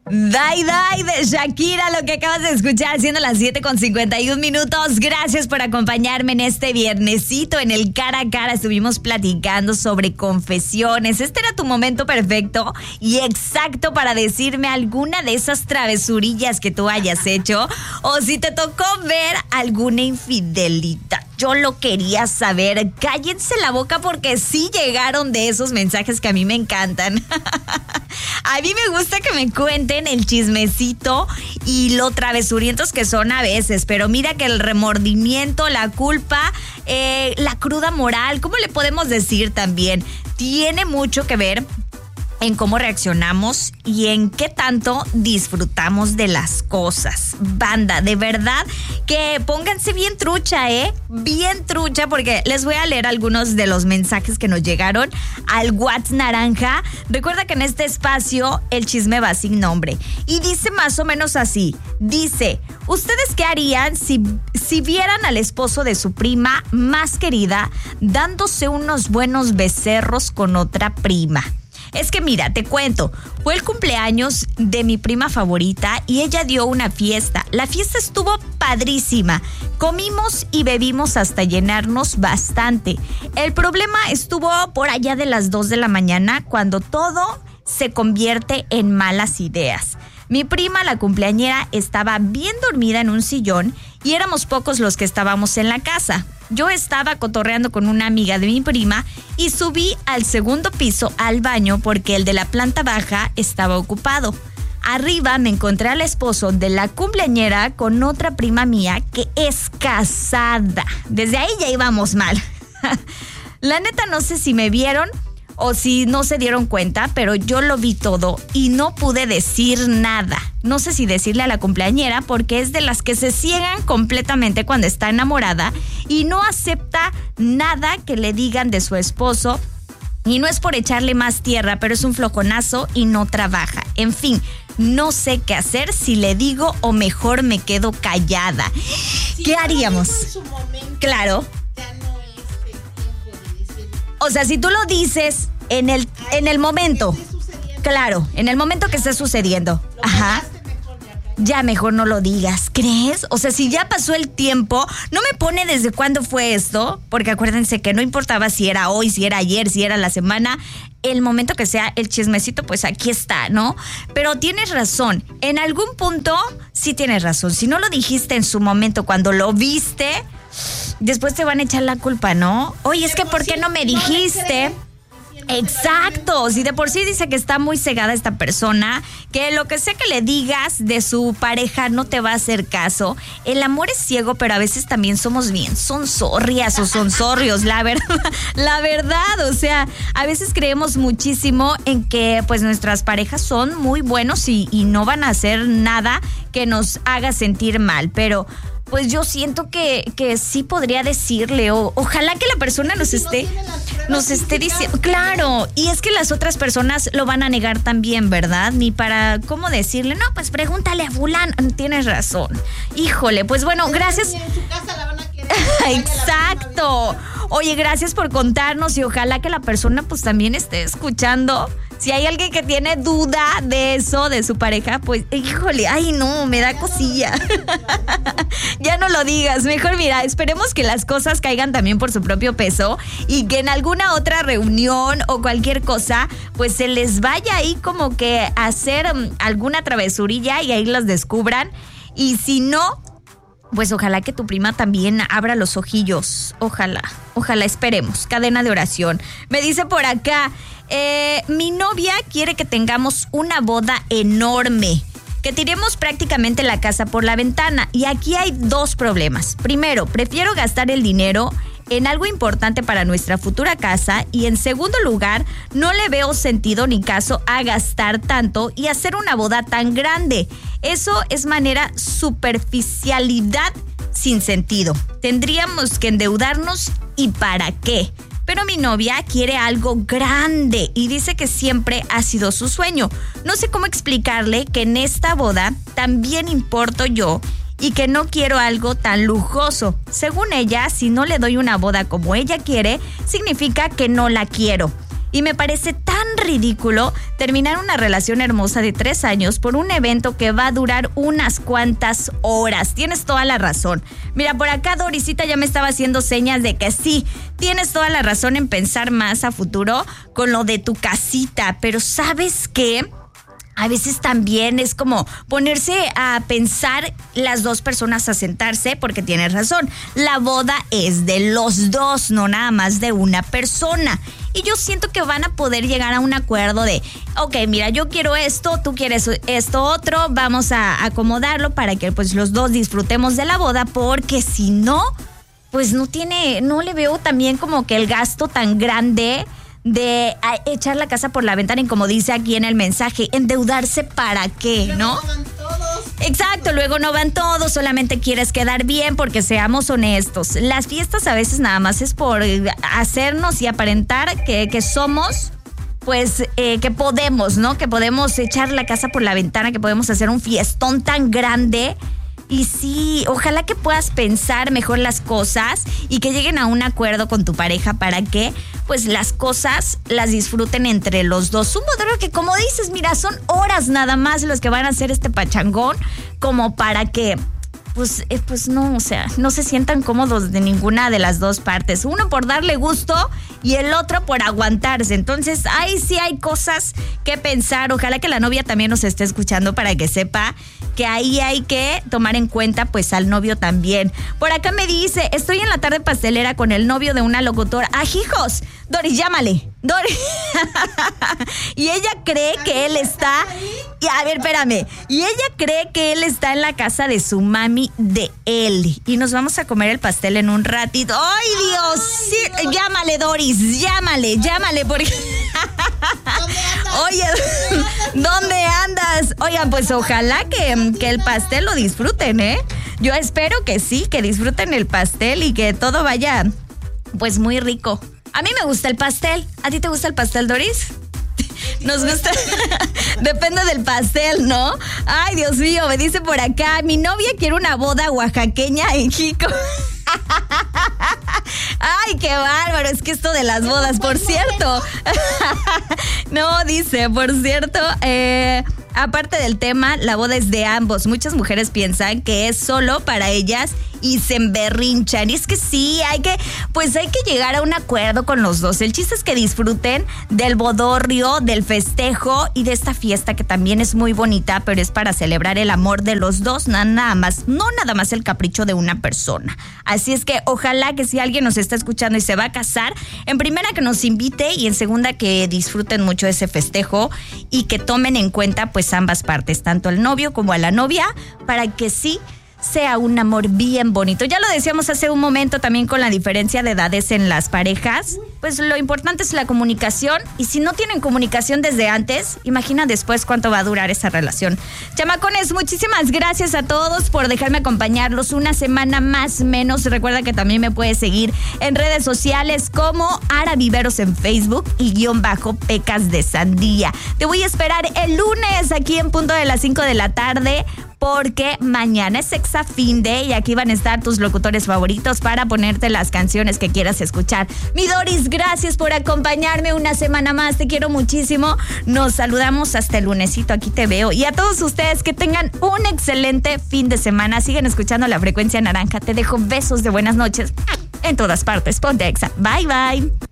Die Die de Shakira, lo que acabas de escuchar, siendo las 7:51. Gracias por acompañarme en este viernesito en el Cara a Cara. Estuvimos platicando sobre confesiones. Este era tu momento perfecto y exacto para decirme alguna de esas travesurillas que tú hayas hecho o si te tocó ver alguna infidelidad. Yo lo quería saber. Cállense la boca porque sí llegaron de esos mensajes que a mí me encantan. A mí me gusta que me cuenten el chismecito y lo travesurientos que son a veces. Pero mira que el remordimiento, la culpa, la cruda moral, ¿cómo le podemos decir también? Tiene mucho que ver en cómo reaccionamos y en qué tanto disfrutamos de las cosas. Banda, de verdad que pónganse bien trucha, bien trucha, porque les voy a leer algunos de los mensajes que nos llegaron al WhatsApp naranja. Recuerda que en este espacio el chisme va sin nombre y dice más o menos así. Dice, ¿ustedes qué harían si vieran al esposo de su prima más querida dándose unos buenos becerros con otra prima? Es que mira, te cuento, fue el cumpleaños de mi prima favorita y ella dio una fiesta. La fiesta estuvo padrísima. Comimos y bebimos hasta llenarnos bastante. El problema estuvo por allá de las 2 de la mañana cuando todo se convierte en malas ideas. Mi prima, la cumpleañera, estaba bien dormida en un sillón y éramos pocos los que estábamos en la casa. Yo estaba cotorreando con una amiga de mi prima y subí al segundo piso al baño porque el de la planta baja estaba ocupado. Arriba me encontré al esposo de la cumpleañera con otra prima mía que es casada. Desde ahí ya íbamos mal. La neta no sé si me vieron o si no se dieron cuenta, pero yo lo vi todo y no pude decir nada. No sé si decirle a la cumpleañera porque es de las que se ciegan completamente cuando está enamorada y no acepta nada que le digan de su esposo. Y no es por echarle más tierra, pero es un flojonazo y no trabaja. En fin, no sé qué hacer, si le digo o mejor me quedo callada. Si ¿Qué haríamos? En su momento, claro. Ya no es el tiempo de decir. O sea, si tú lo dices en el momento. Claro, en el momento que esté sucediendo. Ajá. Ya mejor no lo digas, ¿crees? O sea, si ya pasó el tiempo, no me pone desde cuándo fue esto, porque acuérdense que no importaba si era hoy, si era ayer, si era la semana, el momento que sea el chismecito, pues aquí está, ¿no? Pero tienes razón, en algún punto sí tienes razón. Si no lo dijiste en su momento cuando lo viste, después te van a echar la culpa, ¿no? Oye, es que ¿por qué no me dijiste? Exacto, si de por sí dice que está muy cegada esta persona, que lo que sea que le digas de su pareja no te va a hacer caso. El amor es ciego, pero a veces también somos bien sonzorrias o sonzorrios, la verdad, o sea, a veces creemos muchísimo en que pues nuestras parejas son muy buenos y no van a hacer nada que nos haga sentir mal, pero pues yo siento que sí podría decirle, ojalá que la persona nos esté diciendo, claro, y es que las otras personas lo van a negar también, ¿verdad? Ni para, ¿cómo decirle? No, pues pregúntale a fulano, tienes razón. Híjole, pues bueno, gracias. En su casa la van a querer. Exacto. Oye, gracias por contarnos y ojalá que la persona pues también esté escuchando. Si hay alguien que tiene duda de eso, de su pareja, pues, híjole, ay no, me da cosilla. Ya no lo digas, mejor mira, esperemos que las cosas caigan también por su propio peso y que en alguna otra reunión o cualquier cosa, pues se les vaya ahí como que a hacer alguna travesurilla y ahí las descubran. Y si no, pues ojalá que tu prima también abra los ojillos. Ojalá, esperemos. Cadena de oración. Me dice por acá, mi novia quiere que tengamos una boda enorme, que tiremos prácticamente la casa por la ventana. Y aquí hay dos problemas. Primero, prefiero gastar el dinero en algo importante para nuestra futura casa y en segundo lugar, no le veo sentido ni caso a gastar tanto y hacer una boda tan grande. Eso es manera superficialidad sin sentido. Tendríamos que endeudarnos ¿y para qué? Pero mi novia quiere algo grande y dice que siempre ha sido su sueño. No sé cómo explicarle que en esta boda también importo yo y que no quiero algo tan lujoso. Según ella, si no le doy una boda como ella quiere, significa que no la quiero. y me parece tan ridículo terminar una relación hermosa de 3 años por un evento que va a durar unas cuantas horas. Tienes toda la razón. Mira, por acá Dorisita ya me estaba haciendo señas de que sí, tienes toda la razón en pensar más a futuro con lo de tu casita, pero ¿sabes qué? A veces también es como ponerse a pensar las dos personas a sentarse, porque tienes razón, la boda es de los dos, no nada más de una persona. Y yo siento que van a poder llegar a un acuerdo de, ok, mira, yo quiero esto, tú quieres esto otro, vamos a acomodarlo para que pues los dos disfrutemos de la boda, porque si no, pues no le veo también como que el gasto tan grande de echar la casa por la ventana y, como dice aquí en el mensaje, endeudarse para qué, ¿no? Luego van todos. Exacto, luego no van todos, solamente quieres quedar bien, porque seamos honestos, las fiestas a veces nada más es por hacernos y aparentar que somos, pues, que podemos, ¿no? Que podemos echar la casa por la ventana, que podemos hacer un fiestón tan grande. Y sí, ojalá que puedas pensar mejor las cosas y que lleguen a un acuerdo con tu pareja para que pues las cosas las disfruten entre los dos. Un modelo que, como dices, mira, son horas nada más los que van a hacer este pachangón, como para que pues no, o sea, no se sientan cómodos de ninguna de las dos partes. Uno por darle gusto y el otro por aguantarse. Entonces, ahí sí hay cosas que pensar. Ojalá que la novia también nos esté escuchando para que sepa que ahí hay que tomar en cuenta pues al novio también. Por acá me dice, estoy en la tarde pastelera con el novio de una locutora. ¡Ah, hijos! Doris, llámale. Doris. Y ella cree que él está... Y a ver, espérame. Y ella cree que él está en la casa de su mami de él. Y nos vamos a comer el pastel en un ratito. ¡Ay, Dios! Sí, llámale, Doris. Llámale, porque... Oye, ¿dónde andas? Oigan, pues ojalá que el pastel lo disfruten, ¿eh? Yo espero que sí, que disfruten el pastel y que todo vaya, pues, muy rico. A mí me gusta el pastel. ¿A ti te gusta el pastel, Doris? Nos gusta. Depende del pastel, ¿no? Ay, Dios mío, me dice por acá, mi novia quiere una boda oaxaqueña en Jico. Ay, qué bárbaro, es que esto de las bodas, por cierto. No, dice, por cierto, aparte del tema, la boda es de ambos. Muchas mujeres piensan que es solo para ellas y se emberrinchan. Y es que sí, hay que llegar a un acuerdo con los dos. El chiste es que disfruten del bodorrio, del festejo y de esta fiesta que también es muy bonita, pero es para celebrar el amor de los dos, no nada más el capricho de una persona. Así es que ojalá que si alguien nos está escuchando y se va a casar, en primera que nos invite y en segunda que disfruten mucho ese festejo y que tomen en cuenta pues ambas partes, tanto el novio como a la novia, para que sí sea un amor bien bonito. Ya lo decíamos hace un momento también con la diferencia de edades en las parejas, pues lo importante es la comunicación, y si no tienen comunicación desde antes, imagina después cuánto va a durar esa relación. Chamacones, muchísimas gracias a todos por dejarme acompañarlos una semana más menos. Recuerda que también me puedes seguir en redes sociales como Ara Viveros en Facebook y _Pecas de Sandía. Te voy a esperar el lunes aquí en punto de las 5 de la tarde, porque mañana es Sexafinde y aquí van a estar tus locutores favoritos para ponerte las canciones que quieras escuchar. Mi Doris, gracias por acompañarme una semana más, te quiero muchísimo. Nos saludamos hasta el lunesito, aquí te veo. Y a todos ustedes que tengan un excelente fin de semana. Sigan escuchando La Frecuencia Naranja. Te dejo besos de buenas noches en todas partes. Ponte Exa. Bye, bye.